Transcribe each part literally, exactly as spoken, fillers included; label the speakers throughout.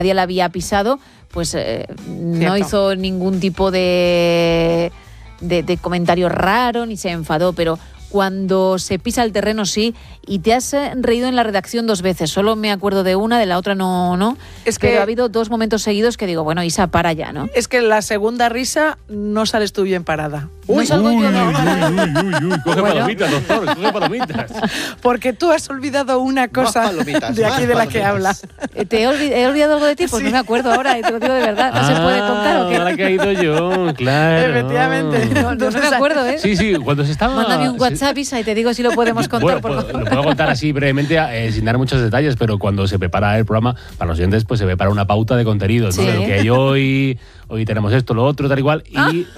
Speaker 1: nadie la había pisado, pues eh, no hizo ningún tipo de, de, de comentario raro ni se enfadó, pero cuando se pisa el terreno sí, y te has reído en la redacción dos veces, solo me acuerdo de una, de la otra no, no, es que, pero ha habido dos momentos seguidos que digo, bueno, Isa, para ya, ¿no?
Speaker 2: Es que la segunda risa no sales tú bien parada.
Speaker 1: Uy, no salgo
Speaker 3: uy,
Speaker 1: yo,
Speaker 3: uy,
Speaker 1: no.
Speaker 3: uy, uy, uy, coge
Speaker 1: Bueno.
Speaker 3: palomitas, doctor, coge palomitas.
Speaker 2: Porque tú has olvidado una cosa
Speaker 4: Más palomitas,
Speaker 2: de aquí
Speaker 4: más
Speaker 2: de la que
Speaker 4: palomitas.
Speaker 2: habla.
Speaker 1: ¿Te he, olvid- he olvidado algo de ti? Pues
Speaker 2: Sí.
Speaker 1: no me acuerdo ahora, y te lo digo de verdad, ¿no se puede contar o qué?
Speaker 3: Ahora que he ido yo, claro.
Speaker 2: Efectivamente.
Speaker 1: No, no me acuerdo, ¿eh?
Speaker 3: Sí, sí, cuando se estaba...
Speaker 1: Mándame un WhatsApp, Isa, y te digo si lo podemos contar,
Speaker 3: Bueno,
Speaker 1: por
Speaker 3: pues,
Speaker 1: favor.
Speaker 3: lo puedo contar así brevemente, eh, sin dar muchos detalles, pero cuando se prepara el programa, para los oyentes, pues se prepara una pauta de contenidos, ¿no?
Speaker 1: Sí.
Speaker 3: De lo que hay hoy, hoy tenemos esto, lo otro, tal y cual, y,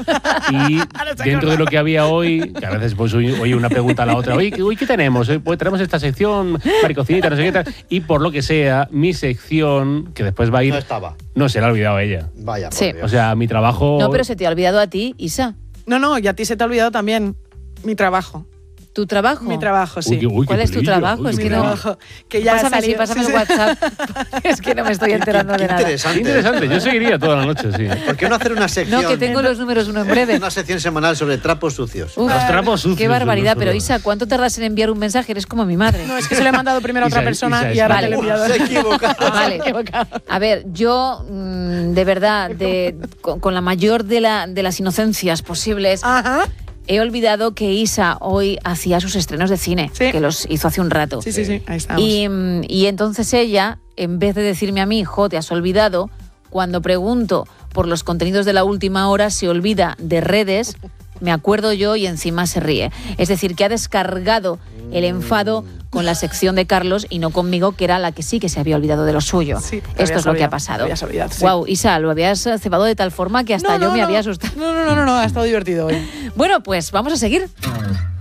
Speaker 3: y dentro de lo que había hoy, que a veces pues hoy, hoy una pregunta a la otra, oye, hoy ¿qué tenemos? Hoy pues, tenemos esta sección, maricocinita, no sé qué tal, y por lo que sea, mi sección, que después va a ir...
Speaker 4: No estaba.
Speaker 3: No, se la ha olvidado ella.
Speaker 4: Vaya, por
Speaker 1: Sí.
Speaker 4: Dios.
Speaker 3: O sea, mi trabajo...
Speaker 1: No, pero se te ha olvidado a ti, Isa.
Speaker 2: No, no, y a ti se te ha olvidado también mi trabajo.
Speaker 1: ¿Tu trabajo?
Speaker 2: Mi trabajo, sí.
Speaker 3: Uy, qué- uy, qué
Speaker 1: ¿Cuál es tu
Speaker 3: pelillo,
Speaker 1: trabajo?
Speaker 3: uy,
Speaker 1: Es
Speaker 3: qué
Speaker 1: que
Speaker 2: Mi
Speaker 1: no-
Speaker 3: pelillo.
Speaker 2: trabajo. Que ya ha
Speaker 1: Pásame, sí,
Speaker 2: salido-
Speaker 1: pásame
Speaker 2: sí,
Speaker 1: el
Speaker 2: sí.
Speaker 1: WhatsApp. Es que no me estoy
Speaker 4: Qué-
Speaker 1: enterando
Speaker 4: qué
Speaker 1: de nada.
Speaker 4: interesante.
Speaker 3: Interesante, yo seguiría toda la noche, sí.
Speaker 4: ¿Por qué no hacer una sección?
Speaker 1: No, que tengo los números uno en breve.
Speaker 4: Una sección semanal sobre trapos sucios.
Speaker 1: Uf,
Speaker 3: Los trapos sucios.
Speaker 1: qué barbaridad,
Speaker 3: los-
Speaker 1: pero Isa, ¿cuánto tardas en enviar un mensaje? Eres como mi madre.
Speaker 2: No, es que se lo he mandado primero a otra
Speaker 3: Isa-
Speaker 2: persona
Speaker 3: Isa es
Speaker 2: y ahora
Speaker 1: vale.
Speaker 2: te lo he enviado.
Speaker 4: Se ha equivocado.
Speaker 1: Vale. A ver, yo mm, de verdad, de, con, con la mayor de, la, de las inocencias posibles,
Speaker 2: Ajá.
Speaker 1: he olvidado que Isa hoy hacía sus estrenos de cine,
Speaker 2: Sí.
Speaker 1: que los hizo hace un rato.
Speaker 2: Sí, sí, sí, ahí estamos.
Speaker 1: Y, mm, y entonces ella, en vez de decirme a mí, jo, te has olvidado, cuando pregunto por los contenidos de la última hora, se olvida de redes, me acuerdo yo y encima se ríe. Es decir, que ha descargado el enfado con la sección de Carlos y no conmigo, que era la que sí que se había olvidado de lo suyo.
Speaker 2: Sí, te
Speaker 1: Esto
Speaker 2: habías
Speaker 1: es lo que ha
Speaker 2: olvidado,
Speaker 1: pasado.
Speaker 2: te habías olvidado, sí.
Speaker 1: Guau, Isa, lo habías eh, cebado de tal forma que hasta
Speaker 2: No,
Speaker 1: yo
Speaker 2: no,
Speaker 1: me
Speaker 2: no.
Speaker 1: había asustado.
Speaker 2: No, no, no, no, no, ha estado divertido hoy.
Speaker 1: Bueno, pues vamos a seguir.